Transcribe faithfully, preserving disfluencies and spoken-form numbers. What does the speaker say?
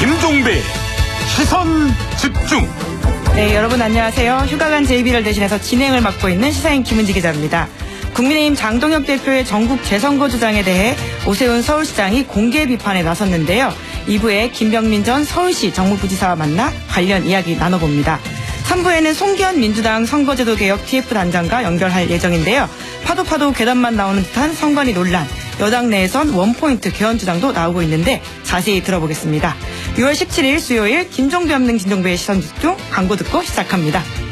김종배 시선 집중. 네, 여러분 안녕하세요. 휴가 간 제이비를 대신해서 진행을 맡고 있는 시사인 김은지 기자입니다. 국민의힘 장동혁 대표의 전국 재선거 주장에 대해 오세훈 서울시장이 공개 비판에 나섰는데요. 이 부에 김병민 전 서울시 정무부지사와 만나 관련 이야기 나눠봅니다. 삼 부에는 송기현 민주당 선거제도 개혁 티에프 단장과 연결할 예정인데요. 파도 파도 계단만 나오는 듯한 선관위 논란, 여당 내에선 원포인트 개헌 주장도 나오고 있는데 자세히 들어보겠습니다. 유월 십칠일 수요일 김종배 없는 김종배의 시선집중, 광고 듣고 시작합니다.